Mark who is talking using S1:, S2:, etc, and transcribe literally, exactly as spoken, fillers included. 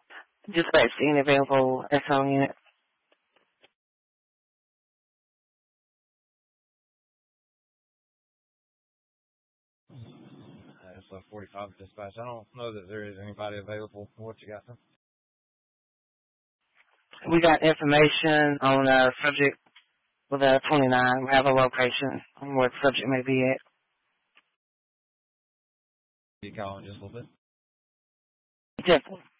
S1: Just vaccine available at home unit.
S2: Uh, it's a forty-five dispatch. I don't know that there is anybody available. What you got, sir?
S1: We got information on a subject with a twenty-nine. We have a location on where the subject may be at.
S2: You call in just a little bit.
S1: Definitely.